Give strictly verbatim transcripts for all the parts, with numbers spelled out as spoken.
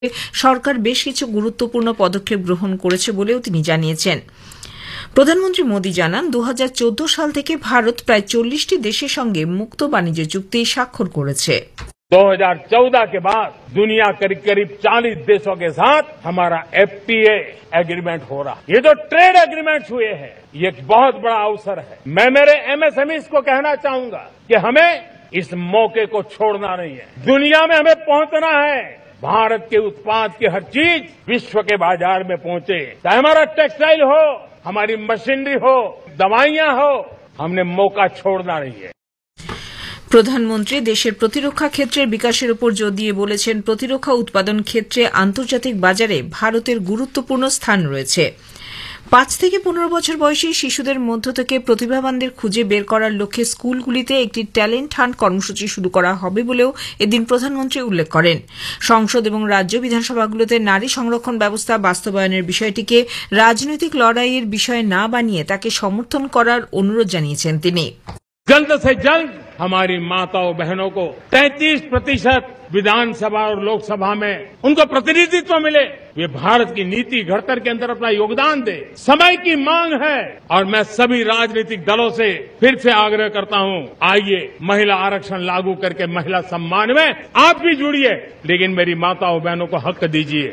সরকার বেশ কিছু গুরুত্বপূর্ণ পদক্ষেপ গ্রহণ করেছে বলেও তিনি জানিয়েছেন। প্রধানমন্ত্রী মোদী জানান দু হাজার চোদ্দ সাল থেকে ভারত প্রায় চল্লিশটি দেশের সঙ্গে মুক্ত বাণিজ্য চুক্তি স্বাক্ষর করেছে। दो हज़ार चौदह के बाद दुनिया करीब करीब चालीस देशों के साथ हमारा एफटीए एग्रीमेंट हो रहा है। ये जो ट्रेड एग्रीमेंट हुए हैं ये एक बहुत बड़ा अवसर है। मैं मेरे एमएसएमईज को कहना चाहूंगा कि हमें इस मौके को छोड़ना नहीं है। दुनिया में हमें पहुंचना है। भारत के उत्पाद की हर चीज विश्व के बाजार में पहुंचे, चाहे हमारा टेक्सटाइल हो, हमारी मशीनरी हो, दवाइयां हो, हमने मौका छोड़ना नहीं है। প্রধানমন্ত্রী দেশের প্রতিরক্ষা ক্ষেত্রের বিকাশের উপর জোর দিয়ে বলেছেন, প্রতিরক্ষা উৎপাদন ক্ষেত্রে আন্তর্জাতিক বাজারে ভারতের গুরুত্বপূর্ণ স্থান রয়েছে। পাঁচ থেকে পনেরো বছর বয়সী শিশুদের মধ্য থেকে প্রতিভাবানদের খুঁজে বের করার লক্ষ্যে স্কুলগুলিতে একটি ট্যালেন্ট হান্ট কর্মসূচি শুরু করা হবে বলেও এদিন প্রধানমন্ত্রী উল্লেখ করেন। সংসদ এবং রাজ্য বিধানসভাগুলোতে নারী সংরক্ষণ ব্যবস্থা বাস্তবায়নের বিষয়টিকে রাজনৈতিক লড়াইয়ের বিষয় না বানিয়ে তাকে সমর্থন করার অনুরোধ জানিয়েছেন তিনি। जल्द से जल्द हमारी माताओं बहनों को तैंतीस प्रतिशत विधानसभा और लोकसभा में उनको प्रतिनिधित्व मिले, वे भारत की नीति घड़तर के अंदर अपना योगदान दे। समय की मांग है और मैं सभी राजनीतिक दलों से फिर से आग्रह करता हूं, आइए महिला आरक्षण लागू करके महिला सम्मान में आप भी जुड़िए, लेकिन मेरी माताओं बहनों को हक दीजिए।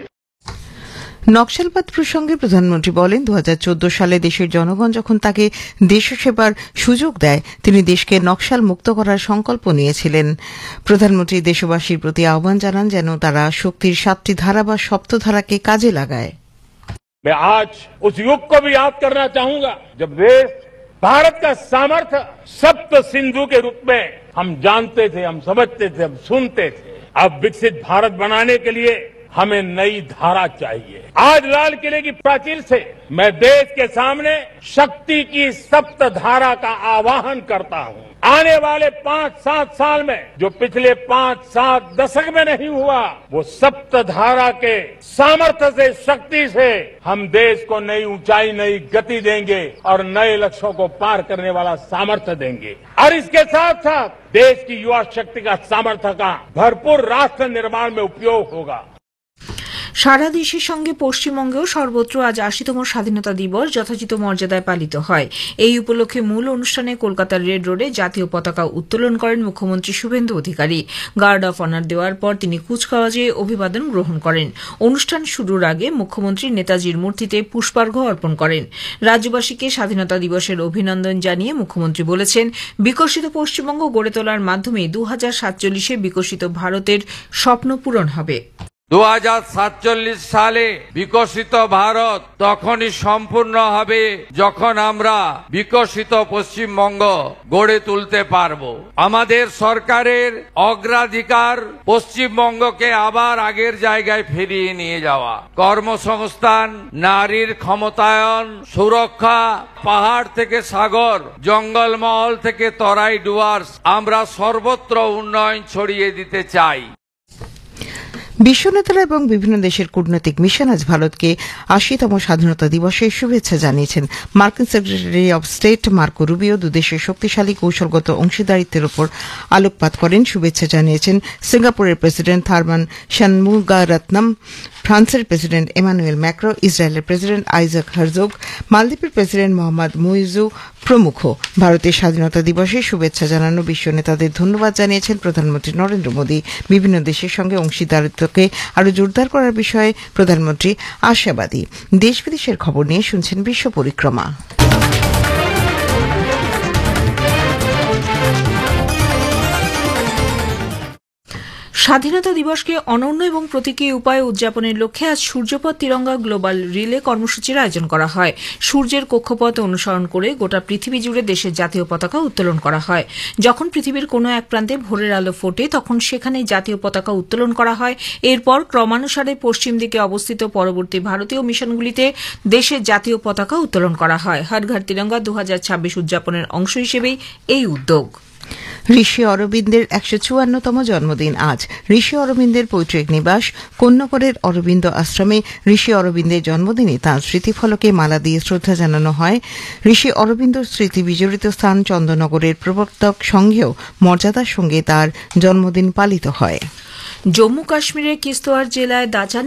নকশালবাদ প্রসঙ্গে প্রধানমন্ত্রী বলেন, দু হাজার চোদ্দ সালে দেশের জনগণ যখন তাকে দেশসেবার সুযোগ দেয় তিনি দেশকে নকশাল মুক্ত করার সংকল্প নিয়েছিলেন। প্রধানমন্ত্রী দেশবাসীর প্রতি আহ্বান জানান যেন তারা শক্তির সাতটি ধারা বা সপ্তধারাকে কাজে লাগায়। मैं आज उस युग को भी याद करना चाहूंगा जब देश भारत का सामर्थ्य सप्त सिंधु के रूप में हम जानते थे, हम समझते थे, हम सुनते थे। अब विकसित भारत बनाने के लिए हमें नई धारा चाहिए। आज लाल किले की प्राचीर से मैं देश के सामने शक्ति की सप्त धारा का आह्वान करता हूं। आने वाले पांच सात साल में जो पिछले पांच सात दशक में नहीं हुआ, वो सप्त धारा के सामर्थ्य से, शक्ति से हम देश को नई ऊंचाई, नई गति देंगे और नए लक्ष्यों को पार करने वाला सामर्थ्य देंगे। और इसके साथ साथ देश की युवा शक्ति का सामर्थ्य का भरपूर राष्ट्र निर्माण में उपयोग होगा। সারা দেশের সঙ্গে পশ্চিমবঙ্গেও সর্বত্র আজ আশিতম স্বাধীনতা দিবস যথাযথ মর্যাদায় পালিত হয়। এই উপলক্ষে মূল অনুষ্ঠানে কলকাতার রেড রোডে জাতীয় পতাকা উত্তোলন করেন মুখ্যমন্ত্রী Suvendu Adhikari. Guard of honour দেওয়ার পর তিনি কুচকাওয়াজে অভিবাদন গ্রহণ করেন। অনুষ্ঠান শুরুর আগে মুখ্যমন্ত্রী নেতাজির মূর্তিতে পুষ্পার্ঘ অর্পণ করেন। রাজ্যবাসীকে স্বাধীনতা দিবসের অভিনন্দন জানিয়ে মুখ্যমন্ত্রী বলেছেন, বিকশিত পশ্চিমবঙ্গ গড়ে তোলার মাধ্যমে দু হাজার সাতচল্লিশে বিকশিত ভারতের স্বপ্ন পূরণ হবে। দু হাজার সাতচল্লিশ সালে বিকশিত ভারত তখনই সম্পূর্ণ হবে যখন আমরা বিকশিত পশ্চিমবঙ্গ গড়ে তুলতে পারব। আমাদের সরকারের অগ্রাধিকার পশ্চিমবঙ্গকে আবার আগের জায়গায় ফিরিয়ে নিয়ে যাওয়া, কর্মসংস্থান, নারীর ক্ষমতায়ন, সুরক্ষা, পাহাড় থেকে সাগর, জঙ্গলমহল থেকে তরাই ডুয়ার্স, আমরা সর্বত্র উন্নয়ন ছড়িয়ে দিতে চাই। বিশ্ব নেতারা এবং বিভিন্ন দেশের কূটনৈতিক মিশন আজ ভারতকে আশিতম স্বাধীনতা দিবসের শুভেচ্ছা জানিয়েছেন। মার্কিন secretary of state Marco Rubio দুদেশের শক্তিশালী কৌশলগত অংশীদারিত্বের উপর আলোকপাত করেন। শুভেচ্ছা জানিয়েছেন সিঙ্গাপুরের প্রেসিডেন্ট থারমান শানমুগারত্নম, ফ্রান্সের প্রেসিডেন্ট এমানুয়েল ম্যাক্রো, ইসরায়েলের প্রেসিডেন্ট আইজাক হারজোগ, মালদ্বীপের প্রেসিডেন্ট মোহাম্মদ মুইজু প্রমুখ। ভারতের স্বাধীনতা দিবসে শুভেচ্ছা জানানো বিশ্ব নেতাদের ধন্যবাদ জানিয়েছেন প্রধানমন্ত্রী নরেন্দ্র মোদী। বিভিন্ন দেশের সঙ্গে অংশীদারিত্বকে আরও জোরদার করার বিষয়ে প্রধানমন্ত্রী আশাবাদী। দেশ বিদেশের খবর নিয়ে শুনছেন বিশ্ব পরিক্রমা। স্বাধীনতা দিবসকে অনন্য এবং প্রতীকী উপায়ে উদযাপনের লক্ষ্যে আজ সূর্যপথ তিরঙ্গা গ্লোবাল রিলে কর্মসূচির আয়োজন করা হয়। সূর্যের কক্ষপথ অনুসরণ করে গোটা পৃথিবী জুড়ে দেশের জাতীয় পতাকা উত্তোলন করা হয়। যখন পৃথিবীর কোনো এক প্রান্তে ভোরের আলো ফোটে তখন সেখানে জাতীয় পতাকা উত্তোলন করা হয়। এরপর ক্রমানুসারে পশ্চিম দিকে অবস্থিত পরবর্তী ভারতীয় মিশনগুলিতে দেশের জাতীয় পতাকা উত্তোলন করা হয়। হর ঘর তিরঙ্গা দু হাজার ছাব্বিশ উদযাপনের অংশ হিসেবেই এই উদ্যোগ। ঋষি অরবিন্দের একশো চুয়ান্নতম জন্মদিন আজ। ঋষি অরবিন্দের পৈতৃক নিবাস কন্যকরের অরবিন্দ আশ্রমে ঋষি অরবিন্দের জন্মদিনে তাঁর স্মৃতিফলকে মালা দিয়ে শ্রদ্ধা জানানো হয়। ঋষি অরবিন্দ স্মৃতি বিজড়িত স্থান চন্দননগরের প্রবর্তক সংঘেও মর্যাদার সঙ্গে তাঁর জন্মদিন পালিত হয়। জম্মু কাশ্মীরের কিস্তোয়ার জেলায় দাচান